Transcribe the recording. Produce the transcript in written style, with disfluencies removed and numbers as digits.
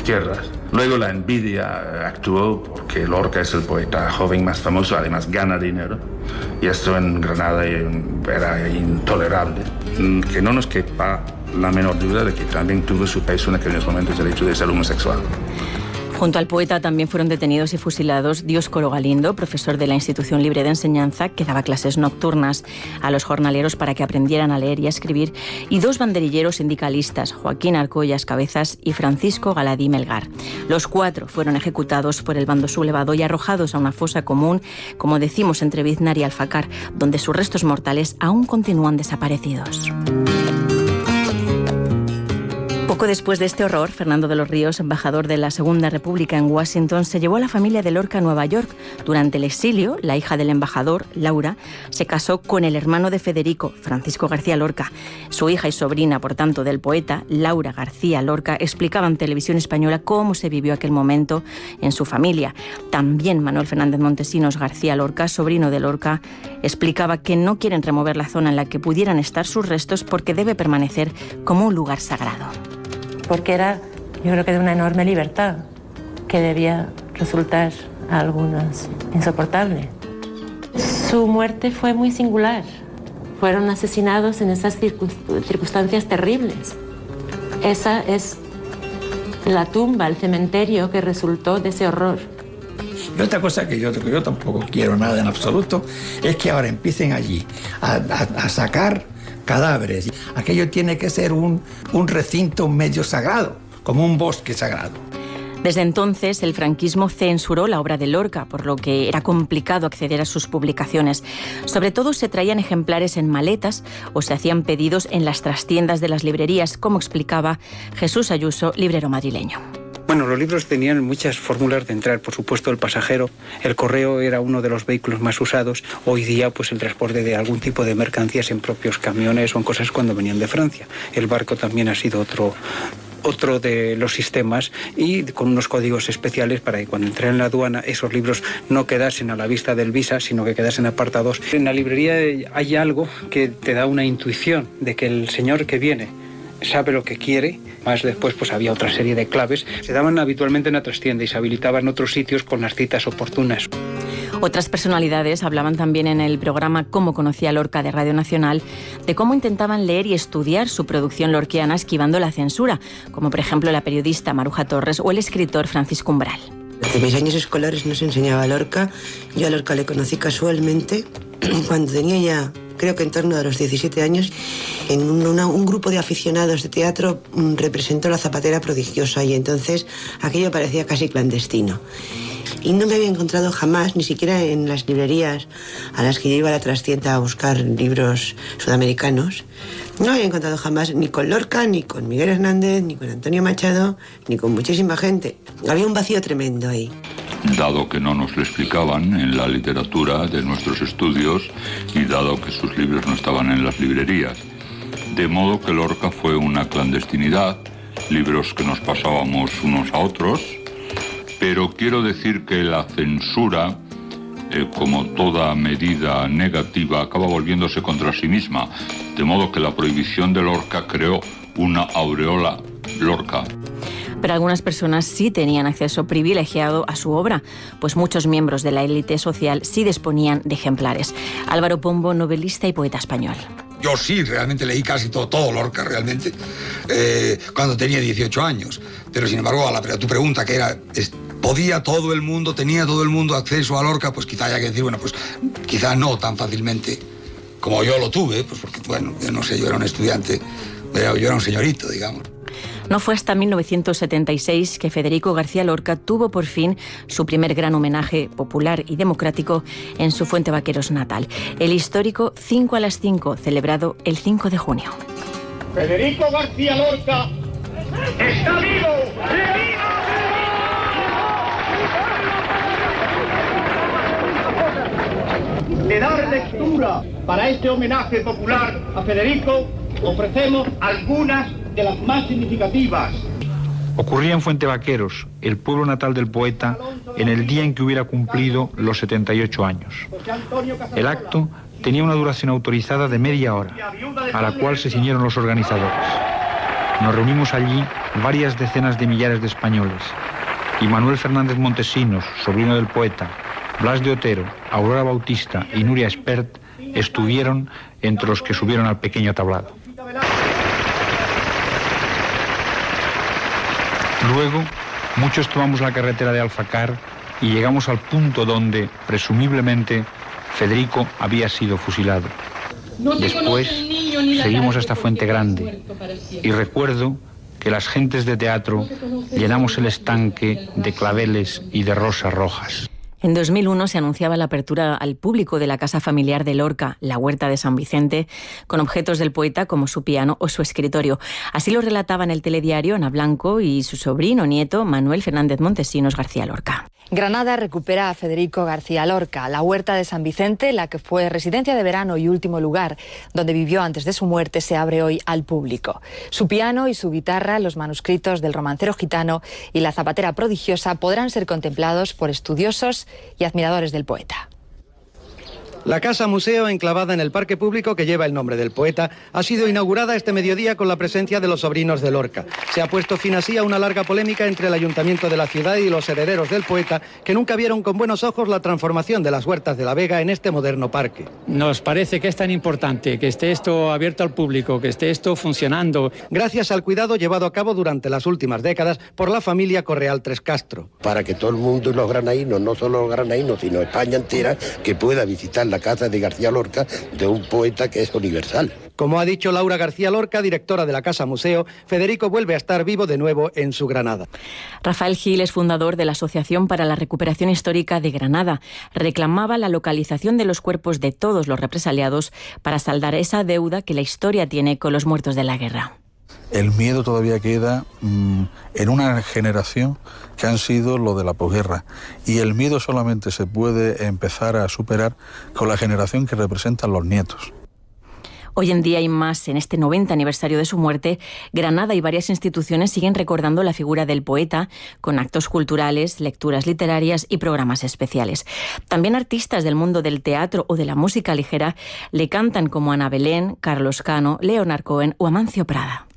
tierras. Luego la envidia actuó porque Lorca es el poeta joven más famoso, además gana dinero, y esto en Granada era intolerable. Que no nos quepa la menor duda de que también tuvo su peso en aquellos momentos el hecho de ser homosexual. Junto al poeta también fueron detenidos y fusilados Dioscoro Galindo, profesor de la Institución Libre de Enseñanza, que daba clases nocturnas a los jornaleros para que aprendieran a leer y a escribir, y 2 banderilleros sindicalistas, Joaquín Arcollas Cabezas y Francisco Galadí Melgar. Los 4 fueron ejecutados por el bando sublevado y arrojados a una fosa común, como decimos, entre Biznar y Alfacar, donde sus restos mortales aún continúan desaparecidos. Poco después de este horror, Fernando de los Ríos, embajador de la Segunda República en Washington, se llevó a la familia de Lorca a Nueva York. Durante el exilio, la hija del embajador, Laura, se casó con el hermano de Federico, Francisco García Lorca. Su hija y sobrina, por tanto, del poeta, Laura García Lorca, explicaba en Televisión Española cómo se vivió aquel momento en su familia. También Manuel Fernández Montesinos García Lorca, sobrino de Lorca, explicaba que no quieren remover la zona en la que pudieran estar sus restos porque debe permanecer como un lugar sagrado. Porque era, yo creo que de una enorme libertad, que debía resultar a algunos insoportable. Su muerte fue muy singular. Fueron asesinados en esas circunstancias terribles. Esa es la tumba, el cementerio que resultó de ese horror. Y otra cosa que yo tampoco quiero nada en absoluto es que ahora empiecen allí a sacar cadáveres. Aquello tiene que ser un recinto medio sagrado, como un bosque sagrado. Desde entonces, el franquismo censuró la obra de Lorca, por lo que era complicado acceder a sus publicaciones. Sobre todo se traían ejemplares en maletas o se hacían pedidos en las trastiendas de las librerías, como explicaba Jesús Ayuso, librero madrileño. Bueno, los libros tenían muchas fórmulas de entrar, por supuesto el pasajero, el correo era uno de los vehículos más usados, hoy día pues el transporte de algún tipo de mercancías en propios camiones o en cosas cuando venían de Francia. El barco también ha sido otro de los sistemas y con unos códigos especiales para que cuando entraran en la aduana esos libros no quedasen a la vista del visa, sino que quedasen apartados. En la librería hay algo que te da una intuición de que el señor que viene sabe lo que quiere. Más después pues había otra serie de claves. Se daban habitualmente en la trastienda y se habilitaban otros sitios con las citas oportunas. Otras personalidades hablaban también en el programa Cómo conocía Lorca de Radio Nacional de cómo intentaban leer y estudiar su producción lorquiana esquivando la censura, como por ejemplo la periodista Maruja Torres o el escritor Francisco Umbral. Desde mis años escolares no se enseñaba Lorca. Yo a Lorca le conocí casualmente cuando tenía ya, creo que en torno a los 17 años, en un grupo de aficionados de teatro representó La Zapatera Prodigiosa y entonces aquello parecía casi clandestino. Y no me había encontrado jamás, ni siquiera en las librerías a las que yo iba a la trastienda a buscar libros sudamericanos, no había encontrado jamás ni con Lorca, ni con Miguel Hernández, ni con Antonio Machado, ni con muchísima gente. Había un vacío tremendo ahí. Dado que no nos lo explicaban en la literatura de nuestros estudios y dado que sus libros no estaban en las librerías. De modo que Lorca fue una clandestinidad, libros que nos pasábamos unos a otros, pero quiero decir que la censura, como toda medida negativa, acaba volviéndose contra sí misma, de modo que la prohibición de Lorca creó una aureola Lorca. Pero algunas personas sí tenían acceso privilegiado a su obra, pues muchos miembros de la élite social sí disponían de ejemplares. Álvaro Pombo, novelista y poeta español. Yo sí, realmente leí casi todo Lorca, realmente, cuando tenía 18 años. Pero, sin embargo, a tu pregunta, que era, ¿tenía todo el mundo acceso a Lorca? Pues quizá haya que decir, bueno, pues quizá no tan fácilmente como yo lo tuve, pues porque, bueno, yo no sé, yo era un estudiante, yo era un señorito, digamos. No fue hasta 1976 que Federico García Lorca tuvo por fin su primer gran homenaje popular y democrático en su Fuente Vaqueros natal, el histórico 5 a las 5, celebrado el 5 de junio. Federico García Lorca está vivo. De dar lectura para este homenaje popular a Federico, ofrecemos algunas de las más significativas. Ocurría en Fuente Vaqueros, el pueblo natal del poeta, en el día en que hubiera cumplido los 78 años. El acto tenía una duración autorizada de media hora, a la cual se ciñeron los organizadores. nos reunimos allí varias decenas de millares de españoles, y Manuel Fernández Montesinos, sobrino del poeta, Blas de Otero, Aurora Bautista y Nuria Espert estuvieron entre los que subieron al pequeño tablado. Luego, muchos tomamos la carretera de Alfacar y llegamos al punto donde, presumiblemente, Federico había sido fusilado. Después, seguimos hasta Fuente Grande y recuerdo que las gentes de teatro llenamos el estanque de claveles y de rosas rojas. En 2001 se anunciaba la apertura al público de la casa familiar de Lorca, la Huerta de San Vicente, con objetos del poeta como su piano o su escritorio. Así lo relataban el telediario Ana Blanco y su sobrino nieto Manuel Fernández Montesinos García Lorca. Granada recupera a Federico García Lorca. La Huerta de San Vicente, la que fue residencia de verano y último lugar donde vivió antes de su muerte, se abre hoy al público. Su piano y su guitarra, los manuscritos del romancero gitano y la zapatera prodigiosa podrán ser contemplados por estudiosos y admiradores del poeta. La Casa Museo, enclavada en el parque público que lleva el nombre del poeta, ha sido inaugurada este mediodía con la presencia de los sobrinos de Lorca. Se ha puesto fin así a una larga polémica entre el ayuntamiento de la ciudad y los herederos del poeta, que nunca vieron con buenos ojos la transformación de las Huertas de la Vega en este moderno parque. Nos parece que es tan importante que esté esto abierto al público, que esté esto funcionando. Gracias al cuidado llevado a cabo durante las últimas décadas por la familia Correal Tres Castro. Para que todo el mundo y los granadinos, no solo los granadinos, sino España entera, que pueda visitar la casa de García Lorca, de un poeta que es universal. Como ha dicho Laura García Lorca, directora de la Casa Museo, Federico vuelve a estar vivo de nuevo en su Granada. Rafael Gil es fundador de la Asociación para la Recuperación Histórica de Granada. Reclamaba la localización de los cuerpos de todos los represaliados para saldar esa deuda que la historia tiene con los muertos de la guerra. El miedo todavía queda en una generación que han sido lo de la posguerra, y el miedo solamente se puede empezar a superar con la generación que representan los nietos. Hoy en día y más en este 90 aniversario de su muerte, Granada y varias instituciones siguen recordando la figura del poeta con actos culturales, lecturas literarias y programas especiales. También artistas del mundo del teatro o de la música ligera le cantan, como Ana Belén, Carlos Cano, Leonard Cohen o Amancio Prada.